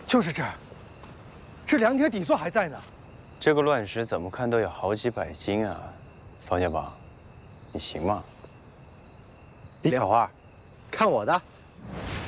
就是这儿，这2铁底座还在呢。 这个乱石怎么看都有好几百斤啊，方小宝，你行吗？ 莲花，看我的！